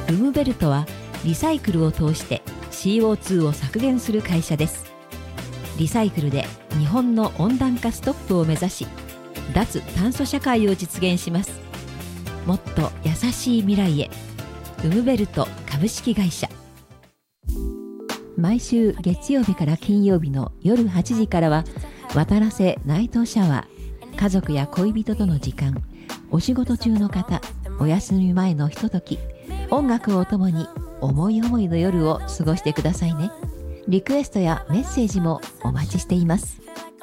ルムベルトはリサイクルを通して CO2 を削減する会社です。リサイクルで日本の温暖化ストップを目指し、脱炭素社会を実現します。もっと優しい未来へ、ルムベルト株式会社。毎週月曜日から金曜日の夜8時からは渡良瀬ナイトシャワー。家族や恋人との時間、お仕事中の方、お休み前のひととき、音楽をともに思い思いの夜を過ごしてくださいね。リクエストやメッセージもお待ちしています。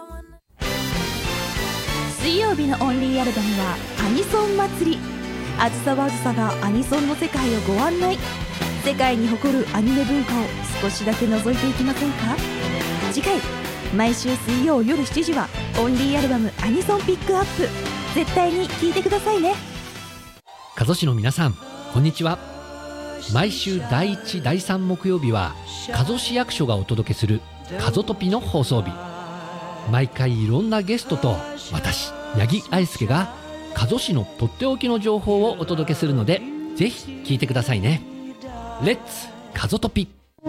水曜日のオンリーアルバムはアニソン祭り。あずさはあずさがアニソンの世界をご案内。世界に誇るアニメ文化を少しだけ覗いていきませんか。次回毎週水曜夜7時はオンリーアルバムアニソンピックアップ。絶対に聴いてくださいね。 加須市の皆さん、こんにちは。毎週第1第3木曜日は加須市役所がお届けする加須トピの放送日。毎回いろんなゲストと私八木愛介が加須市のとっておきの情報をお届けするので、ぜひ聞いてくださいね。レッツ加須トピ。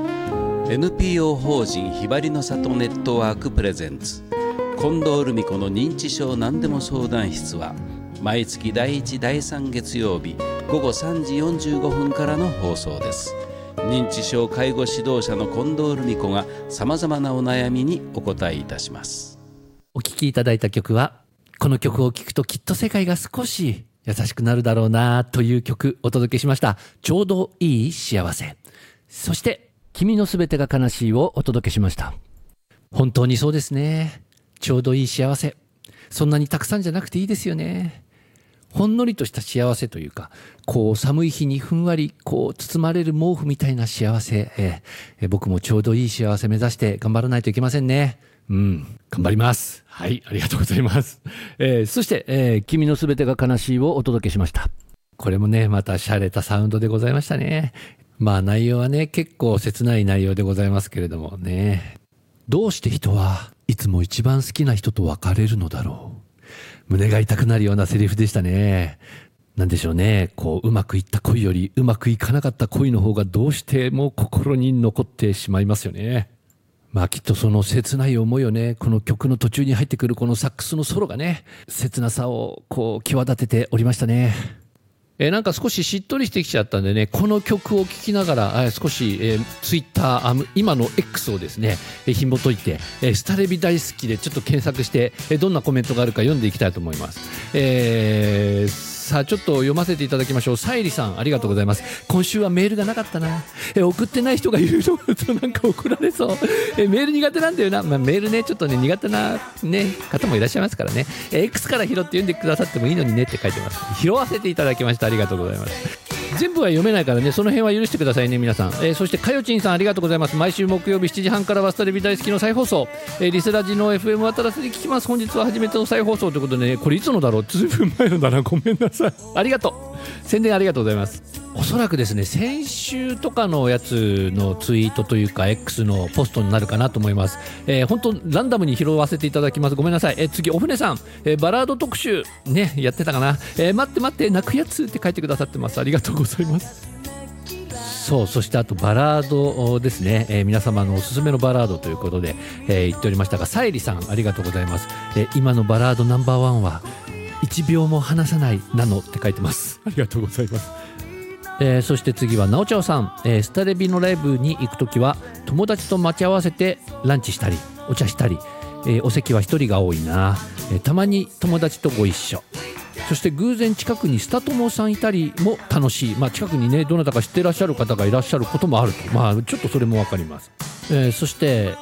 NPO 法人ひばりの里ネットワークプレゼンツ近藤留美子の認知症なんでも相談室は毎月第1第3月曜日午後3時45分からの放送です。認知症介護指導者の近藤留美子がさまざまなお悩みにお答えいたします。 お聴きいただいた曲は、この曲を聴くときっと世界が少し優しくなるだろうなという曲お届けしました。ちょうどいい幸せ。そして君のすべてが悲しいをお届けしました。本当にそうですね。ちょうどいい幸せ、そんなにたくさんじゃなくていいですよね。ほんのりとした幸せというか、こう寒い日にふんわりこう包まれる毛布みたいな幸せ、僕もちょうどいい幸せ目指して頑張らないといけませんね。頑張ります。はい、ありがとうございます。そして、君のすべてが悲しいをお届けしました。これもね、また洒落たサウンドでございましたね。まあ内容はね、結構切ない内容でございますけれどもね。どうして人はいつも一番好きな人と別れるのだろう。胸が痛くなるようなセリフでしたね。なんでしょうね、こううまくいった恋よりうまくいかなかった恋の方がどうしても心に残ってしまいますよね。まあきっとその切ない思いをね、この曲の途中に入ってくるこのサックスのソロがね、切なさをこう際立てておりましたね。なんか少ししっとりしてきちゃったんでね、この曲を聴きながら少し、ツイッター今の X をですね、紐解いて、スタレビ大好きでちょっと検索して、どんなコメントがあるか読んでいきたいと思います。さあちょっと読ませていただきましょう。さゆりさん、ありがとうございます。今週はメールがなかったな。送ってない人がいるとなんか怒られそう。メール苦手なんだよな。メールね、ちょっとね苦手な、ね、方もいらっしゃいますからね。X から拾って読んでくださってもいいのにねって書いてます。拾わせていただきました。ありがとうございます。全部は読めないからね、その辺は許してくださいね皆さん。そしてかよちんさん、ありがとうございます。毎週木曜日7時半からはスタレビ大好きの再放送、リスラジの FM 渡らせで聞きます。本日は初めての再放送ということでね、これいつのだろう、ずいぶん前のだな、ごめんなさい。ありがとう、宣伝ありがとうございます。おそらくですね、先週とかのやつのツイートというか X のポストになるかなと思います。本当ランダムに拾わせていただきます。ごめんなさい。次お船さん、バラード特集ねやってたかな。待って待って泣くやつって書いてくださってます。ありがとうございます。そしてあとバラードですね、皆様のおすすめのバラードということで、言っておりましたが、さゆりさんありがとうございます。今のバラードナンバーワンは1秒も離さないなのって書いてます。ありがとうございます。そして次はなおちゃおさん、スタレビのライブに行くときは友達と待ち合わせてランチしたりお茶したり、お席は一人が多いな、たまに友達とご一緒、そして偶然近くにスタ友さんいたりも楽しい。近くにねどなたか知ってらっしゃる方がいらっしゃることもあると、ちょっとそれもわかります。そして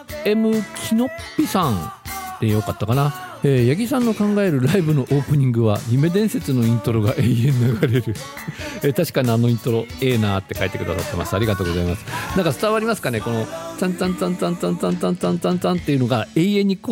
M きのっぴさんでよかったかな。八木さんの考えるライブのオープニングは夢伝説のイントロが永遠流れる確かにあのイントロなって書いてくださってます。ありがとうございます。なんか伝わりますかね、このタンタンタンタンタンタンタンタンタンタンっていうのが永遠にこう